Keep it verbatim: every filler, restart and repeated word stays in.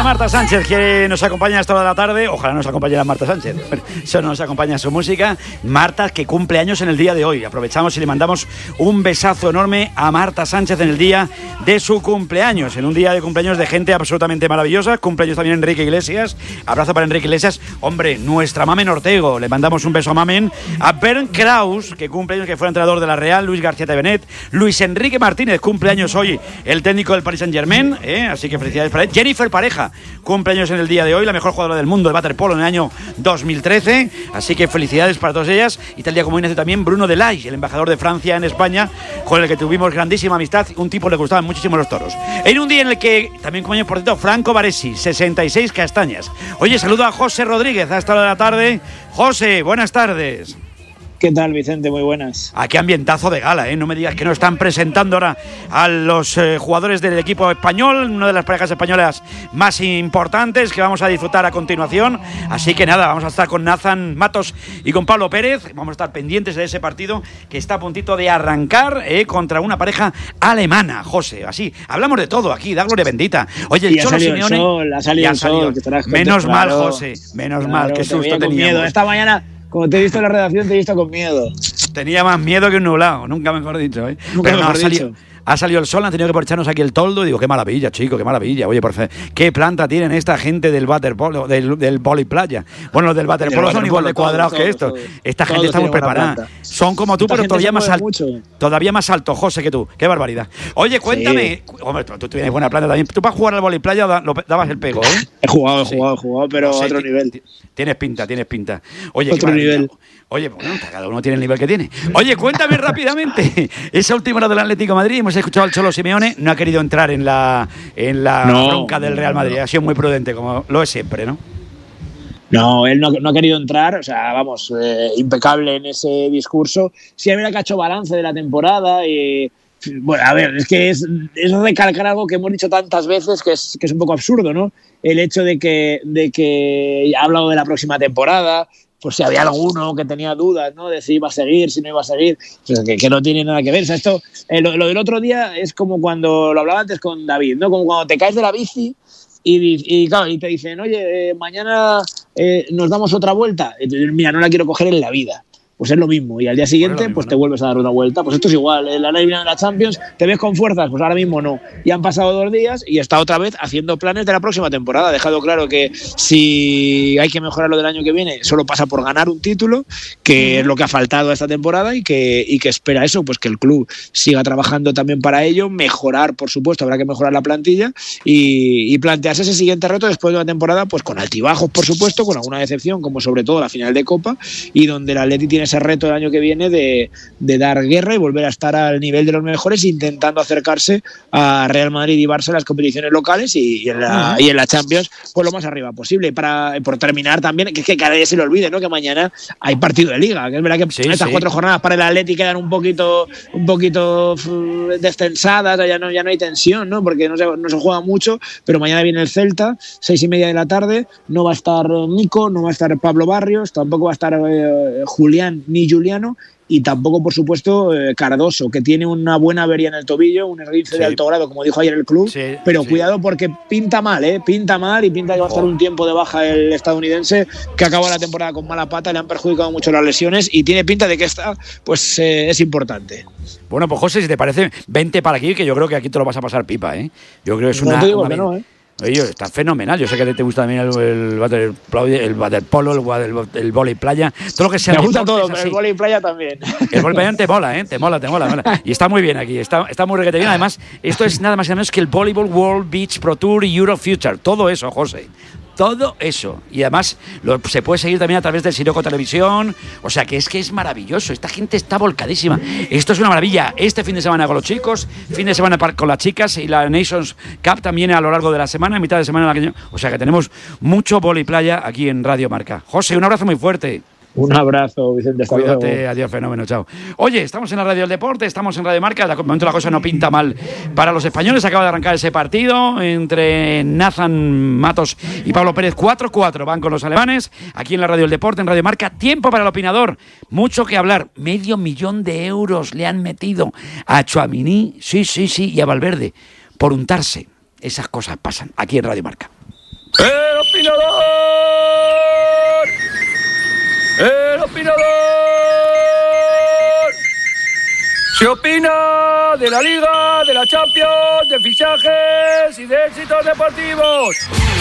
de Marta Sánchez, que nos acompaña a esta hora de la tarde. Ojalá nos acompañara Marta Sánchez. Solo nos acompaña su música. Marta, que cumple años en el día de hoy. Aprovechamos y le mandamos un besazo enorme a Marta Sánchez en el día de su cumpleaños. En un día de cumpleaños de gente absolutamente maravillosa. Cumpleaños también Enrique Iglesias. Abrazo para Enrique Iglesias. Hombre, nuestra Mamen Ortego. Le mandamos un beso a Mamen. A Bernd Kraus, que cumpleaños, que fue entrenador de la Real. Luis García Tevenet. Luis Enrique Martínez, cumpleaños hoy, el técnico del Paris Saint-Germain. ¿eh? Así que felicidades para él. Jennifer Pareja, cumpleaños en el día de hoy, la mejor jugadora del mundo de waterpolo en el año dos mil trece, así que felicidades para todas ellas. Y tal día como hoy nace también Bruno Delay, el embajador de Francia en España, con el que tuvimos grandísima amistad, un tipo que le gustaban muchísimo los toros. En un día en el que también como año, por cierto, Franco Baresi, sesenta y seis castañas. Oye, saludo a José Rodríguez a esta hora de la tarde. José, buenas tardes. ¿Qué tal, Vicente? Muy buenas. Ah, qué ambientazo de gala, ¿eh? No me digas que no están presentando ahora a los eh, jugadores del equipo español, una de las parejas españolas más importantes que vamos a disfrutar a continuación. Así que nada, vamos a estar con Nathan Matos y con Pablo Pérez. Vamos a estar pendientes de ese partido que está a puntito de arrancar eh, contra una pareja alemana, José. Así, hablamos de todo aquí, da gloria bendita. Oye, el Cholo Simeone... El sol, ha salido el sol, salido. Menos mal, claro, José, menos claro, mal, qué susto teníamos. Miedo. Esta mañana... Como te he visto en la redacción, te he visto con miedo. Tenía más miedo que un nublado, nunca mejor dicho, ¿eh? Nunca Pero mejor no, ha, salido, dicho. ha salido el sol, han tenido que porcharnos aquí el toldo. Y digo, qué maravilla, chico, qué maravilla. Oye, por favor, qué planta tienen esta gente del waterpolo, del, del vóley playa. Bueno, los del waterpolo son igual de cuadrados que estos. Esta gente está muy preparada. Son como tú, pero todavía más alto. Todavía más alto, José, que tú. Qué barbaridad. Oye, cuéntame. Sí. Hombre, tú, tú tienes buena planta también. Tú para jugar al vóley playa da, lo, dabas el pego, ¿eh? He jugado, he jugado, he jugado, pero no sé, a otro nivel. Tienes pinta, tienes pinta. Oye, otro nivel. Oye, bueno, cada uno tiene el nivel que tiene. Oye, cuéntame rápidamente. Esa última hora del Atlético de Madrid, hemos escuchado al Cholo Simeone, no ha querido entrar en la, en la no, bronca del Real Madrid. Ha sido muy prudente, como lo es siempre, ¿no? No, él no, no ha querido entrar, o sea, vamos, eh, impecable en ese discurso. Sí, a ver, que ha hecho balance de la temporada y... Bueno, a ver, es que es, es recalcar algo que hemos dicho tantas veces que es, que es un poco absurdo, ¿no? El hecho de que, de que ha hablado de la próxima temporada, pues si había alguno que tenía dudas, ¿no? De si iba a seguir, si no iba a seguir, o sea, que, que no tiene nada que ver. O sea, esto, eh, lo, lo del otro día es como cuando lo hablaba antes con David, ¿no? Como cuando te caes de la bici y, y, claro, y te dicen, oye, eh, mañana eh, nos damos otra vuelta. Y tú dices, mira, no la quiero coger en la vida. Pues es lo mismo, y al día siguiente bueno, mismo, pues te ¿no? vuelves a dar una vuelta. Pues esto es igual, en la eliminada de la Champions, ¿te ves con fuerzas? Pues ahora mismo no. Y han pasado dos días y está otra vez haciendo planes de la próxima temporada. Ha dejado claro que si hay que mejorar lo del año que viene, solo pasa por ganar un título, que es lo que ha faltado a esta temporada y que, y que espera eso, pues que el club siga trabajando también para ello, mejorar, por supuesto, habrá que mejorar la plantilla y, y plantearse ese siguiente reto después de una temporada, pues con altibajos, por supuesto, con alguna decepción, como sobre todo la final de Copa, y donde el Atleti tiene ese reto el año que viene de, de dar guerra y volver a estar al nivel de los mejores, intentando acercarse a Real Madrid y Barça en las competiciones locales y, y, en, la, uh-huh. y en la Champions pues lo más arriba posible. Y para por terminar también, que es que cada día se le olvide, ¿no? Que mañana hay partido de Liga, que es verdad que sí, estas sí. cuatro jornadas para el Atleti quedan un poquito un poquito descensadas, ya no, ya no hay tensión, ¿no? Porque no se, no se juega mucho, pero mañana viene el Celta, seis y media de la tarde, no va a estar Nico, no va a estar Pablo Barrios, tampoco va a estar eh, Julián ni Juliano, y tampoco, por supuesto, eh, Cardoso, que tiene una buena avería en el tobillo, un esguince sí. de alto grado, como dijo ayer el club, sí, pero sí. cuidado porque pinta mal, ¿eh? Pinta mal y pinta que va a estar un tiempo de baja el estadounidense, que acaba la temporada con mala pata, le han perjudicado mucho las lesiones y tiene pinta de que esta pues eh, es importante. Bueno, pues José, si te parece, vente para aquí, que yo creo que aquí te lo vas a pasar pipa, ¿eh? Yo creo que es no una... te digo una que no, ¿eh? Oye, está fenomenal. Yo sé que te gusta también el, el, water, el waterpolo, el, el, el vóley playa, todo lo que sea. Me gusta todo, pero el vóley playa también. El vóley playa te mola, ¿eh? Te mola, te mola, mola. Y está muy bien aquí, está, está muy requete bien. Además, esto es nada más y nada menos que el Volleyball World Beach Pro Tour Euro Future. Todo eso, José. Todo eso. Y además lo, se puede seguir también a través del Siroco Televisión. O sea que es que es maravilloso. Esta gente está volcadísima. Esto es una maravilla. Este fin de semana con los chicos, fin de semana con las chicas y la Nations Cup también a lo largo de la semana, mitad de semana. O sea que tenemos mucho vóley playa aquí en Radio Marca. José, un abrazo muy fuerte. Un abrazo, Vicente. Hasta Cuídate, luego. Adiós, fenómeno, chao. Oye, estamos en la Radio del Deporte, estamos en Radio Marca. De momento la cosa no pinta mal para los españoles. Acaba de arrancar ese partido entre Nathan Matos y Pablo Pérez. cuatro cuatro van con los alemanes. Aquí en la Radio del Deporte, en Radio Marca. Tiempo para el opinador. Mucho que hablar. Medio millón de euros le han metido a Tchouaméni, sí, sí, sí, y a Valverde por untarse. Esas cosas pasan aquí en Radio Marca. ¡El opinador! ¡El opinador! Se opina de la Liga, de la Champions, de fichajes y de éxitos deportivos.